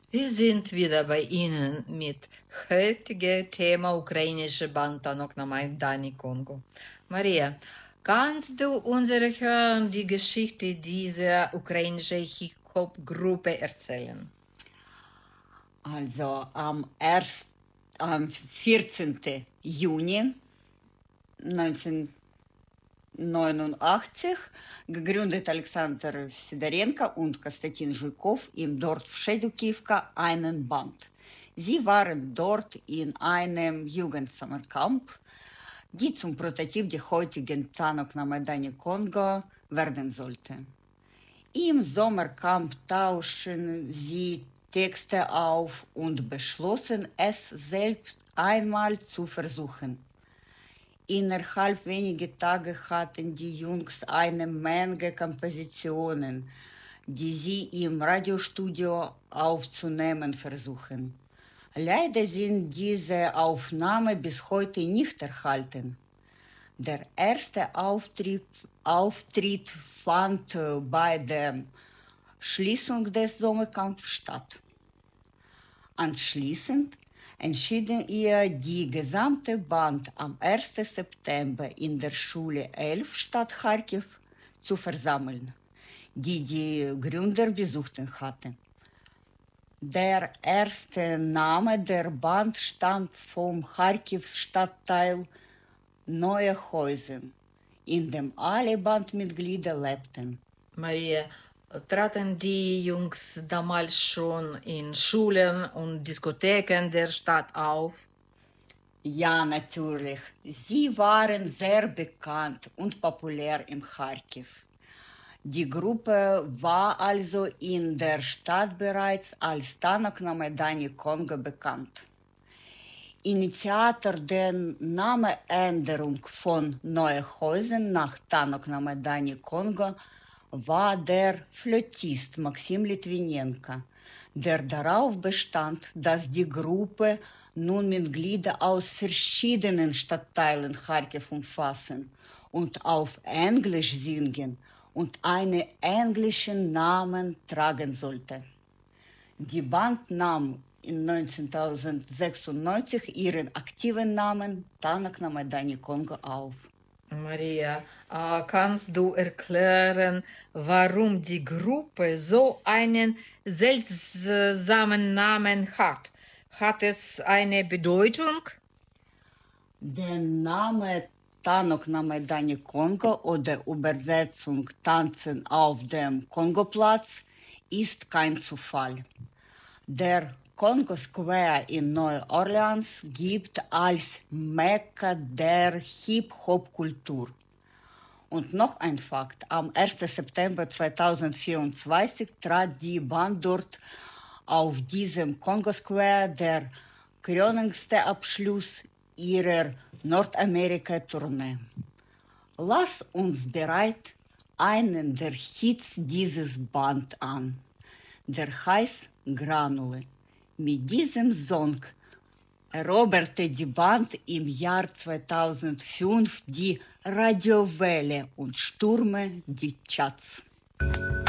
Wir sind wieder bei Ihnen mit heutigem Thema ukrainische Band Tanok na Maidani Kongo. Maria, kannst du unseren Hörern die Geschichte dieser ukrainischen Hip-Hop-Gruppe erzählen? Also am 14. Juni 1989 gegründet Alexander Sidorenko und Konstantin Zhuikov im Dorf Wschedukivka einen Band. Sie waren dort in einem Jugendsommercamp, die zum Prototyp der heutigen Tanok na Maidani Kongo werden sollte. Im Sommercamp tauschten sie Texte auf und beschlossen, es selbst einmal zu versuchen. Innerhalb weniger Tage hatten die Jungs eine Menge Kompositionen, die sie im Radiostudio aufzunehmen versuchen. Leider sind diese Aufnahmen bis heute nicht erhalten. Der erste Auftritt fand bei der Schließung des Sommerkampfs statt. Anschließend entschieden ihr die gesamte Band am 1. September in der Schule 11 Stadt Charkiw zu versammeln, die die Gründer besuchten hatten. Der erste Name der Band stammt vom Charkiws Stadtteil Neue Häusen, in dem alle Bandmitglieder lebten. Maria, traten die Jungs damals schon in Schulen und Diskotheken der Stadt auf? Ja, natürlich. Sie waren sehr bekannt und populär in Charkiw. Die Gruppe war also in der Stadt bereits als Tanok na Maidani Kongo bekannt. Initiator der Namenänderung von Neuhäusen nach Tanok na Maidani Kongo war der Flötist Maxim Litwinenko, der darauf bestand, dass die Gruppe nun Mitglieder aus verschiedenen Stadtteilen Charkiw umfassen und auf Englisch singen und einen englischen Namen tragen sollte. Die Band nahm in 1996 ihren aktiven Namen Tanok na Maidani Kongo auf. Maria, kannst du erklären, warum die Gruppe so einen seltsamen Namen hat? Hat es eine Bedeutung? Der Name Tanok na Maidani Kongo oder Übersetzung Tanzen auf dem Kongoplatz ist kein Zufall. Der Congo Square in Neu-Orleans gibt als Mekka der Hip-Hop-Kultur. Und noch ein Fakt, am 1. September 2024 trat die Band dort auf diesem Congo Square, der krönendste Abschluss ihrer Nordamerika-Tournee. Lass uns bereit einen der Hits dieses Band an. Der heißt Granule. Mit diesem Song eroberte die Band im Jahr 2005 die Radiowelle und stürmte die Charts.